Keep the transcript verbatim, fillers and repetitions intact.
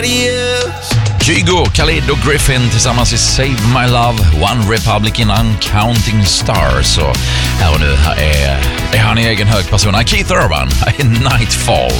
Kygo, Khalid och Griffin tillsammans i Save My Love, One Republic in Uncounting Stars. Och här och nu här är, är han i egen hög person, Keith Urban, här är Nightfall.